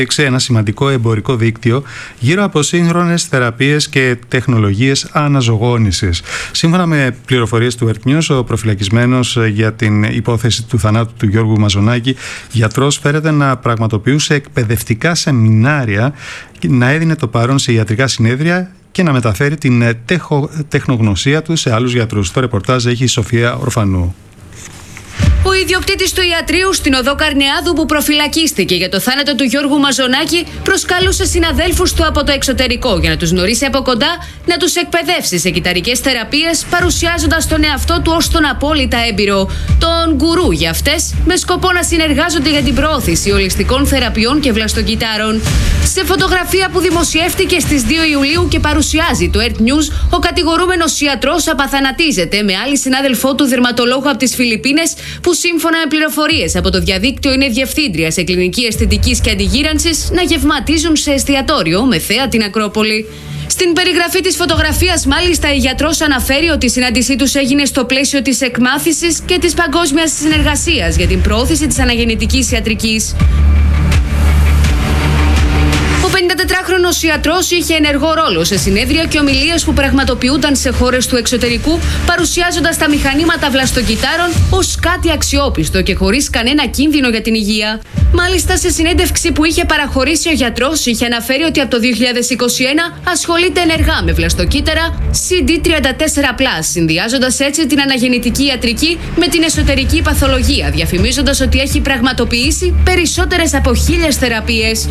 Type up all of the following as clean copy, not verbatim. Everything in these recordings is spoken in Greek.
ένα σημαντικό εμπορικό δίκτυο γύρω από σύγχρονες θεραπείες και τεχνολογίες αναζωογόνησης. Σύμφωνα με πληροφορίες του Earth News, ο προφυλακισμένος για την υπόθεση του θανάτου του Γιώργου Μαζονάκη γιατρός φέρεται να πραγματοποιούσε εκπαιδευτικά σεμινάρια, να έδινε το παρόν σε ιατρικά συνέδρια και να μεταφέρει την τεχνογνωσία του σε άλλους γιατρούς. Το ρεπορτάζ έχει η Σοφία Ορφανού. Ο ιδιοκτήτης του ιατρείου στην οδό Καρνεάδου που προφυλακίστηκε για το θάνατο του Γιώργου Μαζονάκη προσκαλούσε συναδέλφους του από το εξωτερικό για να τους γνωρίσει από κοντά, να τους εκπαιδεύσει σε κυταρικές θεραπείες, παρουσιάζοντας τον εαυτό του ως τον απόλυτα έμπειρο, τον γκουρού για αυτές, με σκοπό να συνεργάζονται για την προώθηση ολιστικών θεραπείων και βλαστοκυτάρων. Σε φωτογραφία που δημοσιεύτηκε στις 2 Ιουλίου και παρουσιάζει το Earth News, ο κατηγορούμενος ιατρός απαθανατίζεται με άλλη συνάδελφό του δερματολόγο από τις Φιλιππίνες, που σύμφωνα με πληροφορίες από το διαδίκτυο είναι διευθύντρια σε κλινική αισθητικής και αντιγύρανσης, να γευματίζουν σε εστιατόριο με θέα την Ακρόπολη. Στην περιγραφή της φωτογραφίας, μάλιστα, η γιατρός αναφέρει ότι η συνάντησή τους έγινε στο πλαίσιο της εκμάθησης και της παγκόσμιας συνεργασίας για την προώθηση της αναγεννητικής ιατρικής. Ο 54χρονος ιατρός είχε ενεργό ρόλο σε συνέδρια και ομιλίες που πραγματοποιούνταν σε χώρες του εξωτερικού, παρουσιάζοντας τα μηχανήματα βλαστοκυτάρων ως κάτι αξιόπιστο και χωρίς κανένα κίνδυνο για την υγεία. Μάλιστα, σε συνέντευξη που είχε παραχωρήσει ο γιατρός, είχε αναφέρει ότι από το 2021 ασχολείται ενεργά με βλαστοκύτταρα CD34+, συνδυάζοντας έτσι την αναγεννητική ιατρική με την εσωτερική παθολογία, διαφημίζοντας ότι έχει πραγματοποιήσει περισσότερες από 1000 θεραπείες.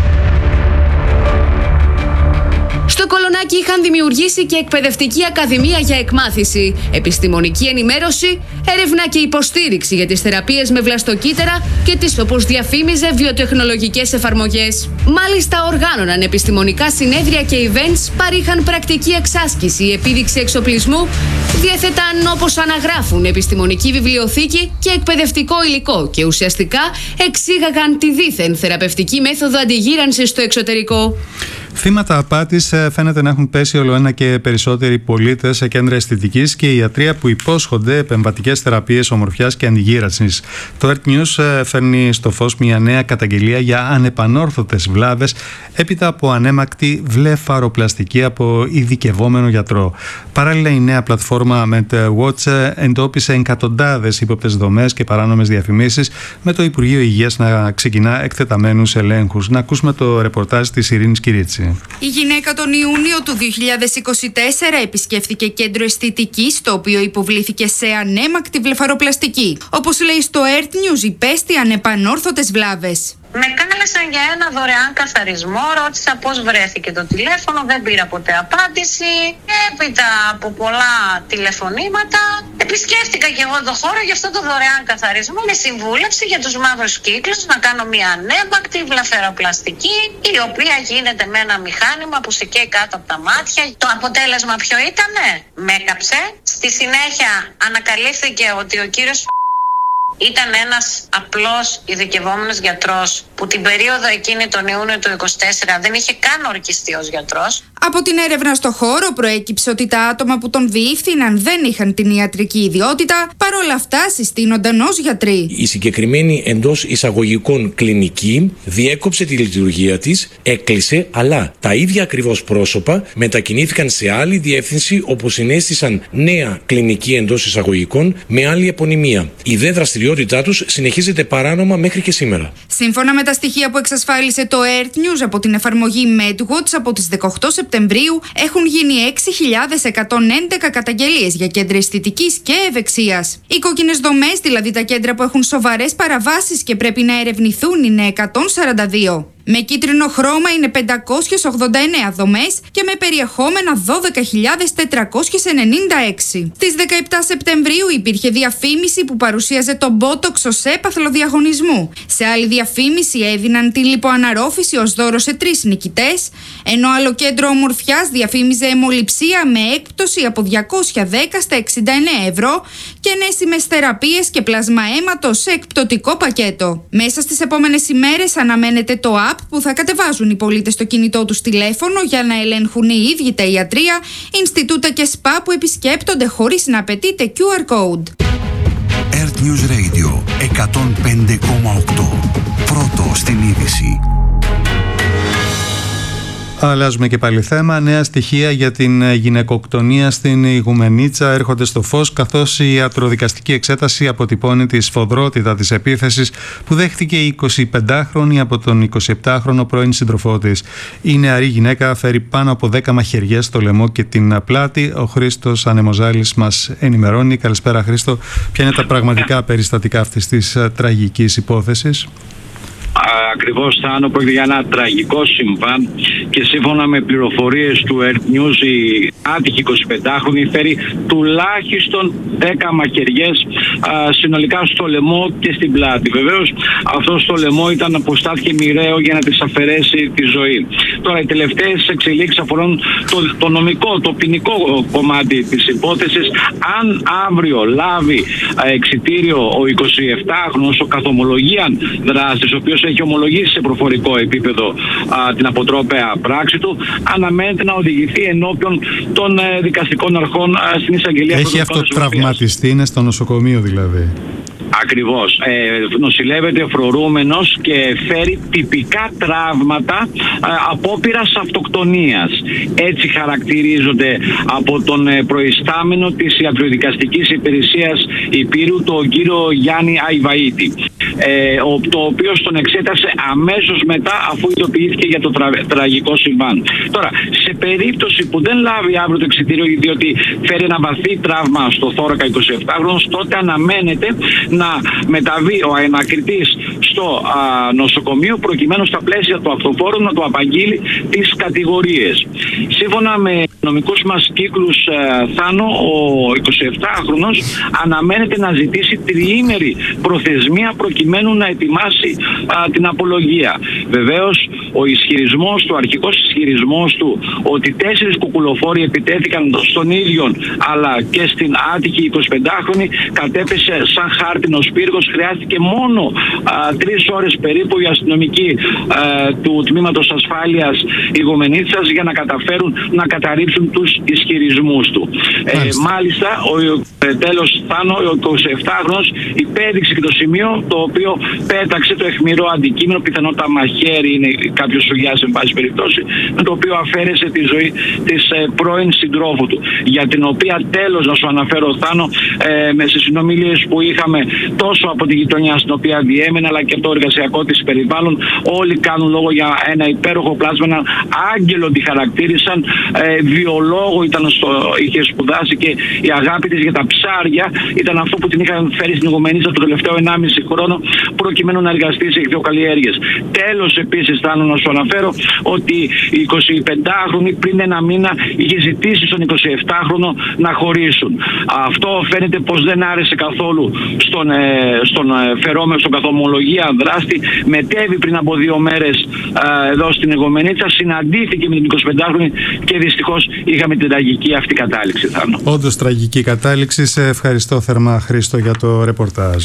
Στο Κολονάκι είχαν δημιουργήσει και εκπαιδευτική ακαδημία για εκμάθηση, επιστημονική ενημέρωση, έρευνα και υποστήριξη για τις θεραπείες με βλαστοκύτταρα και τις, όπως διαφήμιζε, βιοτεχνολογικές εφαρμογές. Μάλιστα, οργάνωναν επιστημονικά συνέδρια και events, παρήχαν πρακτική εξάσκηση, επίδειξη εξοπλισμού, διέθεταν, όπως αναγράφουν, επιστημονική βιβλιοθήκη και εκπαιδευτικό υλικό και ουσιαστικά εξήγαγαν τη δίθεν θεραπευτική μέθοδο αντιγύρανσης στο εξωτερικό. Θύματα απάτης φαίνεται να έχουν πέσει ολοένα και περισσότεροι πολίτες σε κέντρα αισθητικής και ιατρεία που υπόσχονται επεμβατικές θεραπείες ομορφιάς και αντιγύρανσης. Το Earth News φέρνει στο φως μια νέα καταγγελία για ανεπανόρθωτες βλάβες έπειτα από ανέμακτη βλεφαροπλαστική από ειδικευόμενο γιατρό. Παράλληλα, η νέα πλατφόρμα MedWatch εντόπισε εκατοντάδες ύποπτες δομές και παράνομες διαφημίσεις, με το Υπουργείο Υγείας να ξεκινά εκτεταμένους ελέγχους. Να ακούσουμε το ρεπορτάζ της Ειρήνης Κυρίτσι. Η γυναίκα τον Ιούνιο του 2024 επισκέφθηκε κέντρο αισθητικής, το οποίο υποβλήθηκε σε ανέμακτη βλεφαροπλαστική. Όπως λέει στο Earth News, υπέστη ανεπανόρθωτες βλάβες. Με κάλεσαν για ένα δωρεάν καθαρισμό, ρώτησα πώς βρέθηκε το τηλέφωνο, δεν πήρα ποτέ απάντηση. Έπειτα από πολλά τηλεφωνήματα, επισκέφτηκα και εγώ το χώρο για αυτό το δωρεάν καθαρισμό με συμβούλευση για τους μαύρους κύκλους να κάνω μια ανέμακτη βλεφαροπλαστική, η οποία γίνεται με ένα μηχάνημα που σε καίει κάτω από τα μάτια. Το αποτέλεσμα ποιο ήτανε? Με έκαψε. Στη συνέχεια ανακαλύφθηκε ότι ο κύριος ήταν ένας απλός ειδικευόμενος γιατρός που την περίοδο εκείνη τον Ιούνιο του 2024 δεν είχε καν ορκιστεί ως γιατρός. Από την έρευνα στο χώρο προέκυψε ότι τα άτομα που τον διήφθηναν δεν είχαν την ιατρική ιδιότητα, παρόλα αυτά συστήνονταν ως γιατροί. Η συγκεκριμένη εντός εισαγωγικών κλινική διέκοψε τη λειτουργία της, έκλεισε, αλλά τα ίδια ακριβώς πρόσωπα μετακινήθηκαν σε άλλη διεύθυνση όπου συνέστησαν νέα κλινική εντός εισαγωγικών με άλλη επωνυμία. Η δε δραστηριότητά τους συνεχίζεται παράνομα μέχρι και σήμερα. Σύμφωνα με τα στοιχεία που εξασφάλισε το Earth News από την εφαρμογή MedWatch, από τις 18 Σεπτεμβρίου έχουν γίνει 6.111 καταγγελίες για κέντρα αισθητικής και ευεξίας. Οι κόκκινες δομές, δηλαδή τα κέντρα που έχουν σοβαρές παραβάσεις και πρέπει να ερευνηθούν, είναι 142. Με κίτρινο χρώμα είναι 589 δομές και με περιεχόμενα 12.496. Στις 17 Σεπτεμβρίου υπήρχε διαφήμιση που παρουσίαζε τον μπότοξ ως έπαθλο διαγωνισμού. Σε άλλη διαφήμιση έδιναν τη λιποαναρρόφηση ως δώρο σε 3 νικητές, ενώ άλλο κέντρο ομορφιάς διαφήμιζε αιμοληψία με έκπτωση από 210 στα 69 ευρώ και ενέσιμες θεραπείες και πλάσμα αίματος σε εκπτωτικό πακέτο. Μέσα στις επόμενες ημέρες αναμένεται το app που θα κατεβάζουν οι πολίτες στο κινητό τους τηλέφωνο για να ελέγχουν οι ίδιοι τα ιατρεία, Ινστιτούτα και ΣΠΑ που επισκέπτονται χωρίς να απαιτείται QR code. Earth News Radio 105,8. Πρώτο στην είδηση. Αλλάζουμε και πάλι θέμα. Νέα στοιχεία για την γυναικοκτονία στην Ιγουμενίτσα έρχονται στο φως, καθώς η ιατροδικαστική εξέταση αποτυπώνει τη σφοδρότητα της επίθεσης που δέχτηκε η 25χρονη από τον 27χρονο πρώην σύντροφό της. Η νεαρή γυναίκα φέρει πάνω από 10 μαχαιριές στο λαιμό και την πλάτη. Ο Χρήστος Ανεμοζάλης μας ενημερώνει. Καλησπέρα, Χρήστο. Ποια είναι τα πραγματικά περιστατικά αυτής της τραγικής υπόθεσης? Ακριβώς, Θάνο, πρόκειται για ένα τραγικό συμβάν και σύμφωνα με πληροφορίες του Earth News η άτυχη 25χρονη φέρει τουλάχιστον 10 μαχαιριές συνολικά στο λαιμό και στην πλάτη. Βεβαίως αυτό στο λαιμό ήταν αποστάθηκε μοιραίο για να της αφαιρέσει τη ζωή. Τώρα οι τελευταίες εξελίξεις αφορούν το νομικό, το ποινικό κομμάτι της υπόθεσης. Αν αύριο λάβει εξιτήριο ο 27χρονος, ο καθομολογίαν δράστης, ο οποίος έχει ομολογήσει σε προφορικό επίπεδο την αποτρόπαια πράξη του, αναμένεται να οδηγηθεί ενώπιον των δικαστικών αρχών στην εισαγγελία. Έχει αυτοτραυματιστεί, είναι στο νοσοκομείο δηλαδή? Ακριβώς. Νοσηλεύεται φρουρούμενος και φέρει τυπικά τραύματα απόπειρας αυτοκτονίας. Έτσι χαρακτηρίζονται από τον προϊστάμενο της ιατροδικαστικής υπηρεσίας Υπήρου, τον κύριο Γιάννη Αϊβαΐτη, το οποίο τον εξέτασε αμέσως μετά αφού ειδοποιήθηκε για το τραγικό συμβάν. Τώρα, σε περίπτωση που δεν λάβει αύριο το εξιτήριο διότι φέρει ένα βαθύ τραύμα στο θώρακα 27χρονος, τότε αναμένεται να μεταβεί ο ανακριτής στο νοσοκομείο προκειμένου στα πλαίσια του αυτοφόρου να του απαγγείλει τις κατηγορίες. Σύμφωνα με νομικούς μας κύκλους, Θάνο, ο 27χρονος αναμένεται να ζητήσει τριήμερη προθεσμία προκειμένου να ετοιμάσει την απολογία. Βεβαίως ο αρχικός ισχυρισμός του ότι 4 κουκουλοφόροι επιτέθηκαν στον ίδιο αλλά και στην άτυχη 25χρονη κατέπεσε σαν χάρτινος πύργος. Χρειάστηκε μόνο 3 ώρες περίπου οι αστυνομικοί του Τμήματος Ασφάλειας Ιγουμενίτσας για να καταφέρουν να καταρρύψουν τους ισχυρισμούς του. Μάλιστα, τέλος, Θάνο, ο 27χρονος υπέδειξε και το σημείο το οποίο πέταξε το αιχμηρό αντικείμενο, πιθανότατα μαχαίρι είναι κάποιος σουγιάς εν πάση περιπτώσει, με το οποίο αφαίρεσε τη ζωή της πρώην συντρόφου του, για την οποία τέλος να σου αναφέρω, Θάνο, σε συνομιλίες που είχαμε τόσο από τη γειτονιά στην οποία διέμενε αλλά και από το εργασιακό της περιβάλλον, όλοι κάνουν λόγο για ένα υπέροχο πλάσμα, έναν άγγελο τη χαρακτήρισαν, βιολόγο είχε σπουδάσει και η αγάπη της για τα ψάρια ήταν αυτό που την είχαν φέρει στην Ιγουμενίτσα το τελευταίο 1,5 χρόνο προκειμένου να εργαστεί σε ηχθειοκαλλιέργειες. Τέλος, επίσης, θέλω να σου αναφέρω ότι η 25χρονη πριν 1 μήνα είχε ζητήσει στον 27χρονο να χωρίσουν. Αυτό φαίνεται πως δεν άρεσε καθόλου στον φερόμενο, στον καθομολογία δράστη. Μετέβη πριν από 2 μέρες εδώ στην Ιγουμενίτσα, συναντήθηκε με την 25χρονη και δυστυχώς είχαμε την τραγική αυτή κατάληξη. Όντως τραγική κατάληξη. Σε ευχαριστώ θερμά, Χρήστο, για το ρεπορτάζ.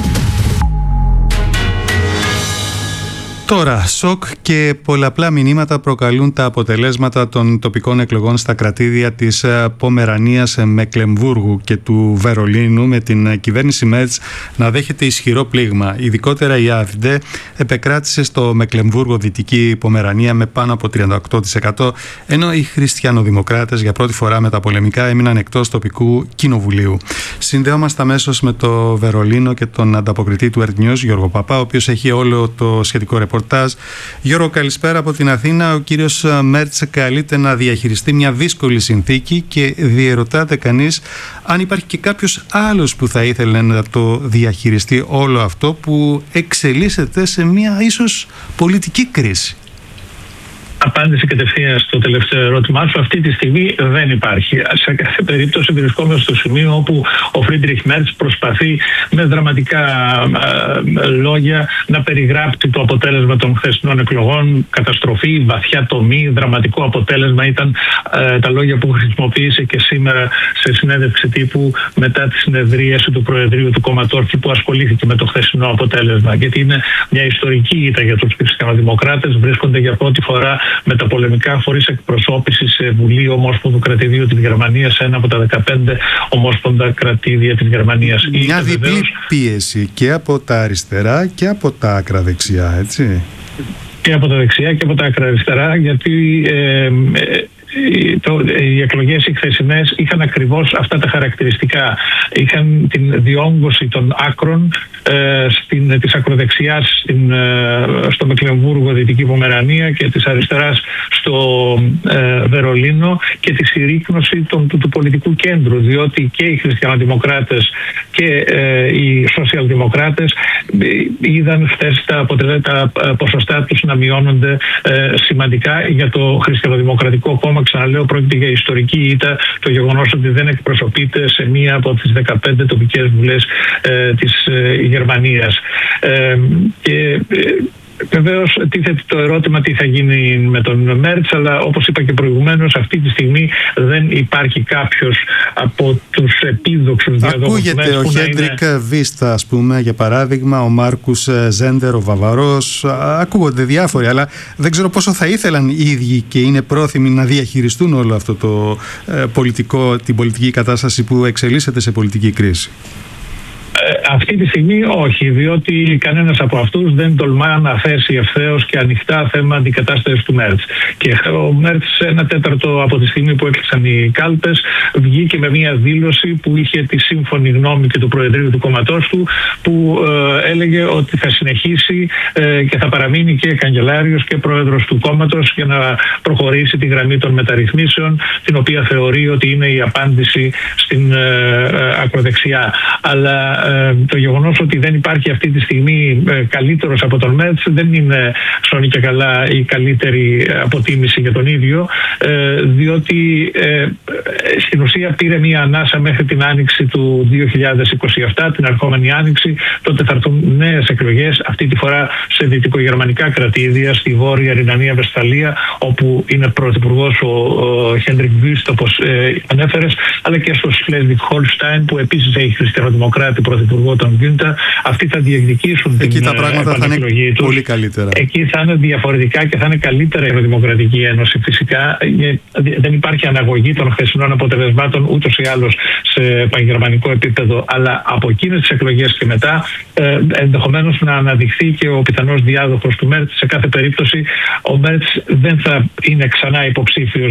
Τώρα, σοκ και πολλαπλά μηνύματα προκαλούν τα αποτελέσματα των τοπικών εκλογών στα κρατήδια της Πομερανίας, Μεκλεμβούργου και του Βερολίνου, με την κυβέρνηση Μέρτς να δέχεται ισχυρό πλήγμα. Ειδικότερα η AfD επεκράτησε στο Μεκλεμβούργο, Δυτική Πομερανία, με πάνω από 38%, ενώ οι χριστιανοδημοκράτες για πρώτη φορά μεταπολεμικά έμειναν εκτός τοπικού κοινοβουλίου. Συνδέομαστε αμέσως με το Βερολίνο και τον ανταποκριτή του Earth News, Γιώργο Παπά, ο οποίος έχει όλο το σχετικό ρεπορτάζ. Γιώργο, καλησπέρα από την Αθήνα. Ο κύριος Μέρτς καλείται να διαχειριστεί μια δύσκολη συνθήκη και διερωτάται κανείς αν υπάρχει και κάποιος άλλος που θα ήθελε να το διαχειριστεί όλο αυτό που εξελίσσεται σε μια ίσως πολιτική κρίση. Απάντηση κατευθείαν στο τελευταίο ερώτημά σου. Αυτή τη στιγμή δεν υπάρχει. Σε κάθε περίπτωση βρισκόμαστε στο σημείο όπου ο Φρίντριχ Μέρτς προσπαθεί με δραματικά λόγια να περιγράψει το αποτέλεσμα των χθεσινών εκλογών. Καταστροφή, βαθιά τομή, δραματικό αποτέλεσμα ήταν τα λόγια που χρησιμοποίησε και σήμερα σε συνέντευξη τύπου μετά τη συνεδρίαση του Προεδρείου του Κομματόρκη που ασχολήθηκε με το χθεσινό αποτέλεσμα. Γιατί είναι μια ιστορική ήττα για τους χριστιανοδημοκράτες. Βρίσκονται για πρώτη φορά με τα πολεμικά χωρίς εκπροσώπηση σε Βουλή Ομόσπονδου Κρατηδίου της Γερμανίας, ένα από τα 15 ομόσπονδα κρατήδια της Γερμανίας. Μια διπλή πίεση και από τα αριστερά και από τα άκρα δεξιά, έτσι. και από τα δεξιά και από τα ακραριστερά, γιατί οι εκλογές οι χθεσινές είχαν ακριβώς αυτά τα χαρακτηριστικά. Είχαν την διόγκωση των άκρων της ακροδεξιάς στο Μεκλεμβούργο, Δυτική Πομερανία, και της αριστεράς στο Βερολίνο, και τη συρρίκνωση του πολιτικού κέντρου, διότι και οι χριστιανοδημοκράτες και οι σοσιαλδημοκράτες είδαν χθες τα ποσοστά τους να μειώνονται σημαντικά. Για το Χριστιανοδημοκρατικό Κόμμα, ξαναλέω, πρόκειται για ιστορική ήττα το γεγονός ότι δεν εκπροσωπείται σε μία από τις 15 τοπικές βουλές της Γερμανίας. Και βεβαίως τίθεται το ερώτημα τι θα γίνει με τον Μέρτς, αλλά όπως είπα και προηγουμένως, αυτή τη στιγμή δεν υπάρχει κάποιος από τους επίδοξους διαδόχους του Μέρτς. Ακούγεται ο Χέντρικ Βίστα, ας πούμε, για παράδειγμα, ο Μάρκους Ζέντερ, ο Βαβαρός, ακούγονται διάφοροι, αλλά δεν ξέρω πόσο θα ήθελαν οι ίδιοι και είναι πρόθυμοι να διαχειριστούν όλο αυτό το την πολιτική κατάσταση που εξελίσσεται σε πολιτική κρίση. Αυτή τη στιγμή όχι, διότι κανένας από αυτούς δεν τολμά να θέσει ευθέως και ανοιχτά θέμα αντικατάστασης του Μέρτς. Και ο Μέρτς, 1/4 από τη στιγμή που έκλεισαν οι κάλπες, βγήκε με μια δήλωση που είχε τη σύμφωνη γνώμη και του Προεδρείου του κόμματός του, που έλεγε ότι θα συνεχίσει και θα παραμείνει και καγκελάριος και πρόεδρος του κόμματος για να προχωρήσει τη γραμμή των μεταρρυθμίσεων, την οποία θεωρεί ότι είναι η απάντηση στην ακροδεξιά. Αλλά το γεγονός ότι δεν υπάρχει αυτή τη στιγμή καλύτερος από τον Μέρτς δεν είναι σώνει και καλά η καλύτερη αποτίμηση για τον ίδιο, διότι στην ουσία πήρε μια ανάσα μέχρι την άνοιξη του 2027, την ερχόμενη άνοιξη. Τότε θα έρθουν νέες εκλογές, αυτή τη φορά σε δυτικογερμανικά κρατήδια, στη Βόρεια Ρινανία-Βεσφαλία, όπου είναι πρωθυπουργός ο Χέντρικ Βίστ, όπως ανέφερες, αλλά και στο Σλέσβικ-Χολστάιν, που επίσης έχει χριστιανοδημοκράτη πρωθυπουργό, τον Γκίντα. Αυτοί θα διεκδικήσουν εκεί την τα πράγματα θα είναι τους. Πολύ καλύτερα. Εκεί θα είναι διαφορετικά και θα είναι καλύτερα η Ευρωδημοκρατική Ένωση. Φυσικά δεν υπάρχει αναγωγή των χθεσινών αποτελεσμάτων ούτως ή άλλως σε πανγερμανικό επίπεδο, αλλά από εκείνες τις εκλογές και μετά ενδεχομένως να αναδειχθεί και ο πιθανός διάδοχος του Μέρτς. Σε κάθε περίπτωση ο Μέρτς δεν θα είναι ξανά υποψήφιος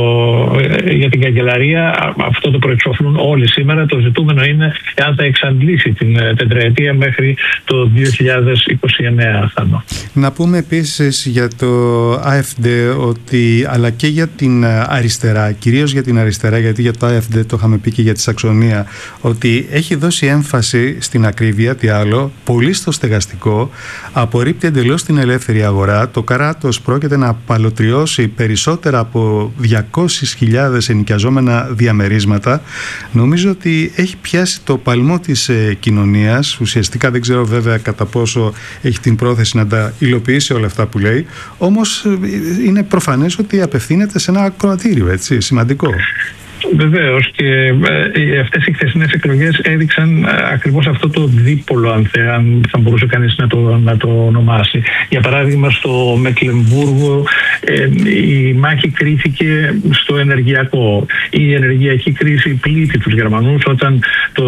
για την καγκελαρία. Αυτό το προεξοφλούν όλοι σήμερα. Το ζητούμενο είναι εάν θα εξαντλήσει την τετραετία μέχρι το 2029. Να πούμε επίσης για το AfD ότι, αλλά και για την αριστερά, κυρίως για την αριστερά, γιατί για το AfD το είχαμε πει και για τη Σαξονία, ότι έχει δώσει έμφαση στην ακρίβεια, τι άλλο, πολύ στο στεγαστικό, απορρίπτει εντελώς την ελεύθερη αγορά. Το κράτος πρόκειται να παλωτριώσει περισσότερα από 200.000 ενοικιαζόμενα διαμερίσματα. Νομίζω ότι έχει πιάσει το παλμό της κοινωνίας. Ουσιαστικά δεν ξέρω βέβαια κατά πόσο έχει την πρόθεση να τα υλοποιήσει όλα αυτά που λέει, όμως είναι προφανές ότι απευθύνεται σε ένα ακροατήριο, έτσι, σημαντικό. Βεβαίως, και αυτές οι χθεσινές εκλογές έδειξαν ακριβώς αυτό το δίπολο, αν θα μπορούσε κανείς να το ονομάσει. Για παράδειγμα, στο Μεκλεμβούργο η μάχη κρίθηκε στο ενεργειακό. Η ενεργειακή κρίση πλήττει τους Γερμανούς όταν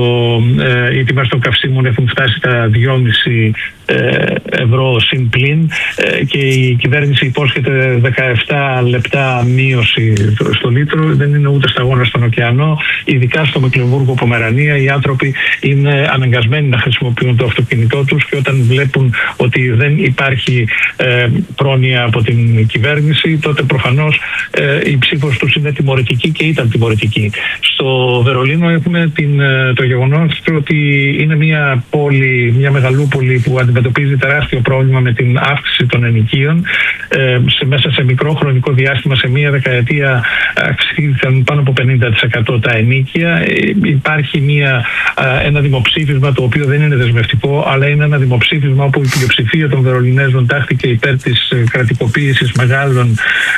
οι τιμές των καυσίμων έχουν φτάσει τα 2,5 ευρώ συν πλην, και η κυβέρνηση υπόσχεται 17 λεπτά μείωση στο λίτρο. Δεν είναι ούτε σταγόνα στον ωκεανό. Ειδικά στο Μεκλεμβούργο Πομερανία οι άνθρωποι είναι αναγκασμένοι να χρησιμοποιούν το αυτοκίνητό τους, και όταν βλέπουν ότι δεν υπάρχει πρόνοια από την κυβέρνηση, τότε προφανώς η ψήφος τους είναι τιμωρητική και ήταν τιμωρητική. Στο Βερολίνο έχουμε το γεγονός ότι είναι μια πόλη, μια μεγαλούπολη που αντιμετωπίζει τεράστιο πρόβλημα με την αύξηση των ενοικίων. Μέσα σε μικρό χρονικό διάστημα, σε μία δεκαετία, αυξήθηκαν πάνω από 50% τα ενοίκια. Υπάρχει ένα δημοψήφισμα το οποίο δεν είναι δεσμευτικό, αλλά είναι ένα δημοψήφισμα όπου η πλειοψηφία των Βερολινέζων τάχθηκε υπέρ της κρατικοποίησης μεγάλων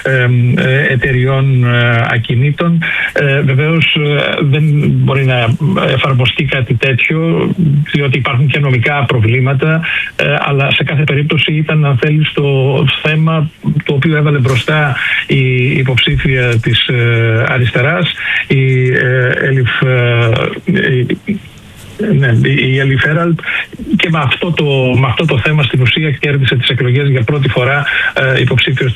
εταιριών ακινήτων. Βεβαίως δεν μπορεί να εφαρμοστεί κάτι τέτοιο, διότι υπάρχουν και νομικά προβλήματα, αλλά σε κάθε περίπτωση ήταν, αν θέλεις, το θέμα το οποίο έβαλε μπροστά η υποψήφια της αριστεράς, η Έλιφ Ναι, η Ελιφέραλ και με αυτό το θέμα στην ουσία κέρδισε τις εκλογές για πρώτη φορά υποψήφιος